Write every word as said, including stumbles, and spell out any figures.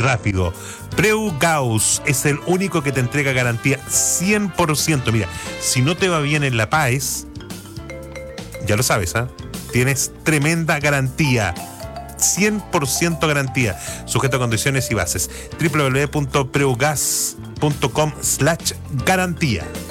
rápido. Preugaus es el único que te entrega garantía cien por ciento. Mira, si no te va bien en la PAES, ya lo sabes, ¿ah? ¿eh? Tienes tremenda garantía. cien por ciento garantía. Sujeto a condiciones y bases. doble u doble u doble u punto preugas punto com slash garantía.